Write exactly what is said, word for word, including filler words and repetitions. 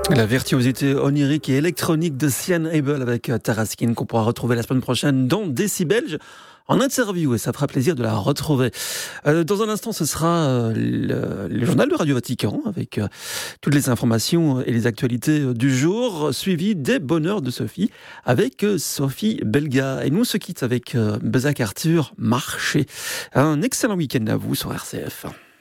La virtuosité onirique et électronique de Sian Abel avec Taraskin qu'on pourra retrouver la semaine prochaine dans Décibelge en interview et ça fera plaisir de la retrouver. Euh, dans un instant, ce sera euh, le, le journal de Radio Vatican avec euh, toutes les informations et les actualités du jour, suivi des bonheurs de Sophie avec euh, Sophie Belga. Et nous, on se quitte avec euh, Bezac Arthur Marché. Un excellent week-end à vous sur R C F.